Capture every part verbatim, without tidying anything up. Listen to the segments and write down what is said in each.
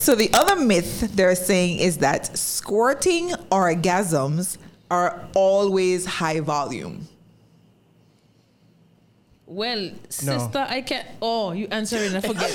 So the other myth they're saying is that squirting orgasms are always high volume. Well, sister, I can't. Oh, you answering? I forget.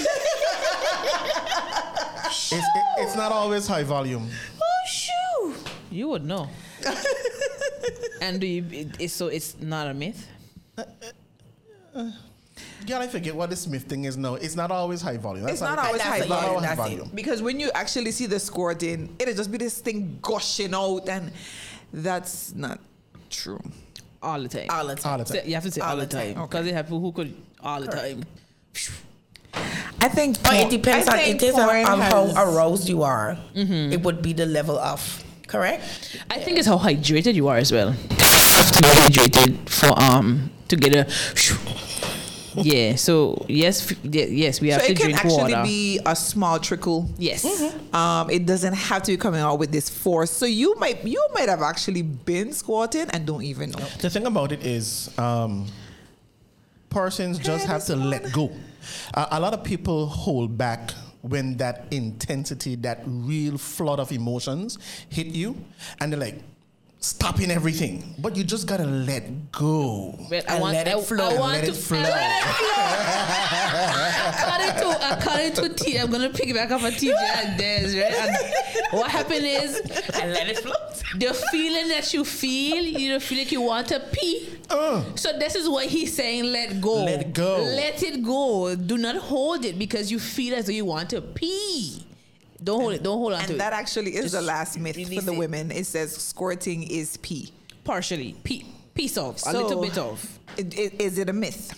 It's, it, it's not always high volume. Oh, shoo! You would know. And do you? It, it's, so it's not a myth. Uh, uh, yeah, I forget what this myth thing is. No, it's not always high volume. That's It's not always high it's not volume. always high That's volume. it. Because when you actually see the squirting, it'll just be this thing gushing out, and that's not true. All the time. All the time. All the time. You have to say all, the time because they have people who could all the time. I think. But it depends I on think it is on, porn on how has- aroused you are. It would be the level of correct. I think it's how hydrated you are as well. You have to be hydrated for um to get a. Yeah. So yes, f- ye- yes, we have So to it can drink actually water. be a small trickle. Yes. Um, it doesn't have to be coming out with this force. So you might you might have actually been squatting and don't even know. The thing about it is, um, persons just have to let go. Uh, a lot of people hold back when that intensity, that real flood of emotions hit you, and they're like stopping everything. But you just gotta let go. Well, I And want let it I, flow. I want Let to it flow. I let it flow. according to according to T, I'm gonna pick back up on T J and Des, right? And what happened is, And let it flow. the feeling that you feel, you don't feel like you want to pee. Uh, So this is what he's saying, let go. Let it go. Let it go. Do not hold it because you feel as though you want to pee. Don't hold it. Don't hold on to And that it. actually is the Just last myth for release the it. women. It says squirting is pee. Partially. Pee. Piece of. a So, little bit of. It, it, is it a myth?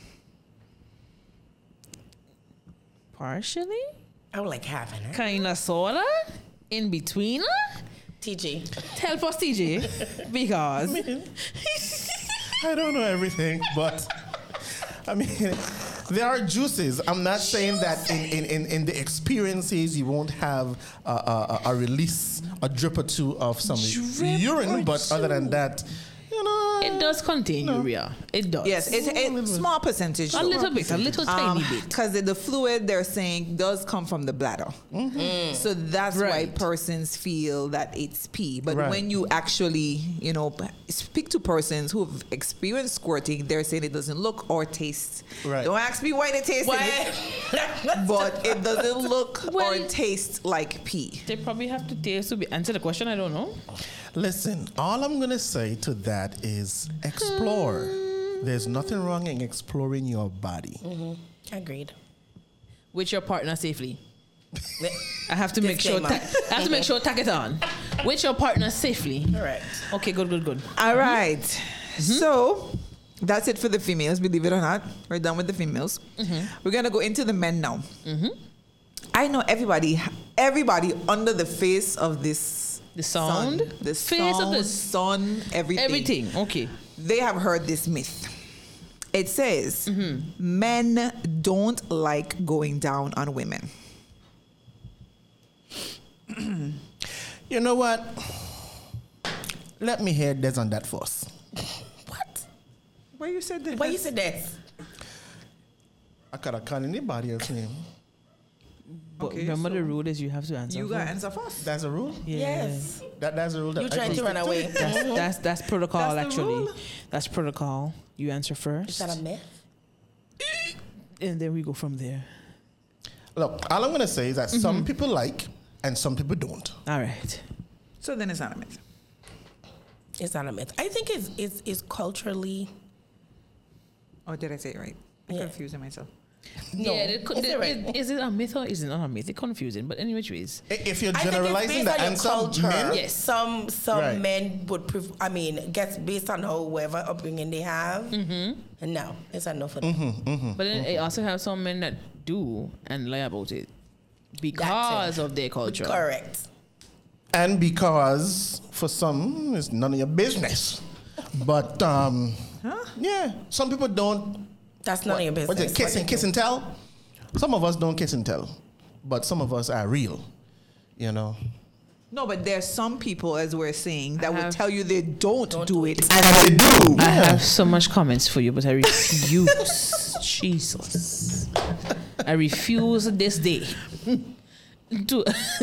Partially? I would like having it. Kinda sorta. In between. T G. Help us, T J. Because I don't know everything, but I mean, there are juices. I'm not saying that in, in, in, in the experiences you won't have a, a, a release, a drip or two of some Drip urine, or but other than that, you know, it does contain urea. It does. Yes, it's a small percentage. A little bit. A little tiny bit. Because the fluid they're saying does come from the bladder. So that's why Right. persons feel that it's pee. But Right. when you actually, you know, speak to persons who've experienced squirting, they're saying it doesn't look or taste. Right. Don't ask me why they taste it, but it doesn't look Well- or taste like pee. They probably have to taste to be answer the question. I don't know. listen, all I'm going to say to that is explore. There's nothing wrong in exploring your body. Agreed. With your partner safely. I have to make sure. Disclaimer. Ta- I have to make sure. Tack it on. With your partner safely. Correct. Okay. Good. Good. Good. All right. So that's it for the females, believe it or not. We're done with the females. We're going to go into the men now. I know everybody, everybody under the face of this The sound? sun, the Face of sound, the- sun, everything. Everything. Okay. They have heard this myth. It says men don't like going down on women. You know what? Let me hear this on that first. What? Why you said that? Why you said that? I could have called anybody else name. But Okay, remember so the rule is you have to answer. You got to first. answer first. That's a rule? Yeah. Yes. That, that's a rule that You I trying can to run stick away? That's that's that's protocol That's the actually. rule. That's protocol. You answer first, Is that a myth? and then we go from there. Look, all I'm going to say is that some people like and some people don't. All right. So then it's not a myth. It's not a myth. I think it's it's, it's culturally. Or did I say it right? I'm Yeah. confusing myself. No. Yeah. It, could- Is it right? it- is it a myth or is it not a myth? It's confusing. But anyway, ways. I- If you're I think it's generalizing based the on answer, your culture. men, Yes. Some some Right. men would prefer. I mean, gets based on however upbringing they have. Mm-hmm. And no, it's a no for them. Mm-hmm. But then I also have some men that do and lie about it because of their culture. Correct. and because for some it's none of your business. But um, yeah, some people don't. That's none of your business. What's it? Kiss What and you kiss do. and tell. Some of us don't kiss and tell, but some of us are real. You know. No, but there's some people, as we're saying, that I would have- tell you they don't, Don't do do it. And they do. I have so much comments for you, but I refuse. Jesus. I refuse this day. to